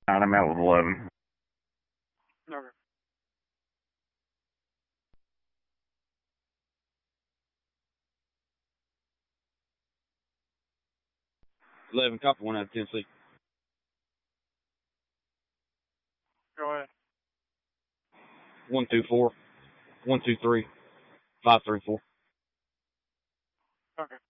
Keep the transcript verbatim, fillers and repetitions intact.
I'm out with eleven. Okay. eleven, copy one out of Tennessee. Go ahead. one two four, one two three, five three four. Okay.